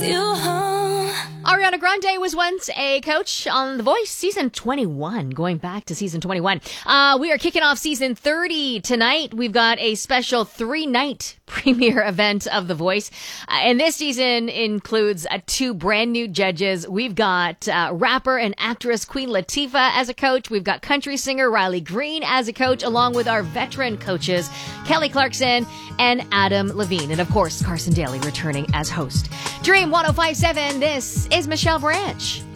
Ariana Grande was once a coach on The Voice, season 21, going back to season 21. We are kicking off season 30 tonight. We've got a special 3-night premiere event of The Voice. And this season includes 2 brand new judges. We've got rapper and actress Queen Latifah as a coach. We've got country singer Riley Green as a coach, along with our veteran coaches Kelly Clarkson and Adam Levine. And of course, Carson Daly returning as host. Dream 105.7, this is Michelle Branch.